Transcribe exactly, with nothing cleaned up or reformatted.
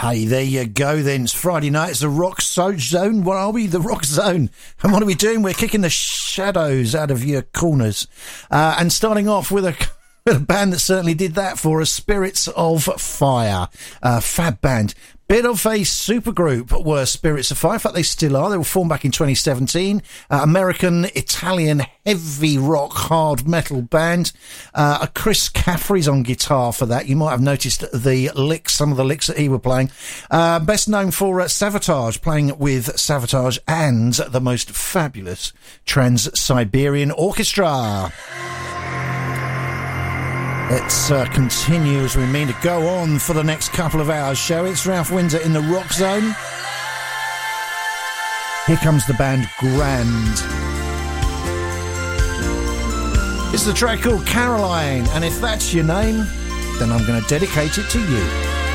Hey, there you go then. It's Friday night. It's the Rock so- Zone. What are we? The Rock Zone. And what are we doing? We're kicking the shadows out of your corners. Uh, and starting off with a, a band that certainly did that for us, Spirits of Fire. Uh, fab band. Bit of a supergroup were Spirits of Fire. In fact, they still are. They were formed back in twenty seventeen. Uh, American, Italian, heavy rock, hard metal band. Uh, Chris Caffrey's on guitar for that. You might have noticed the licks, some of the licks that he were playing. Uh, best known for uh, Savatage, playing with Savatage and the most fabulous Trans-Siberian Orchestra. Let's uh, continue as we mean to go on for the next couple of hours, shall we? It's Ralph Windsor in the Rock Zone. Here comes the band Grand. This is a track called Caroline, and if that's your name, then I'm going to dedicate it to you.